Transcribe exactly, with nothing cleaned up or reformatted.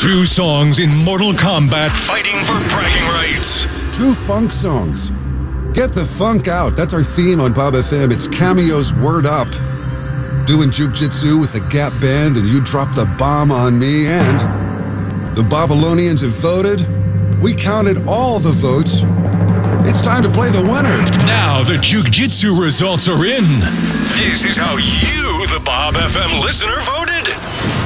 Two songs in Mortal Kombat fighting for bragging rights. Two funk songs. Get the funk out. That's our theme on Bob F M. It's Cameo's Word Up. Doing jujitsu with the Gap Band and You Drop the Bomb on Me. And the Babylonians have voted. We counted all the votes. It's time to play the winner. Now the jujitsu results are in. This is how you, the Bob F M listener, voted.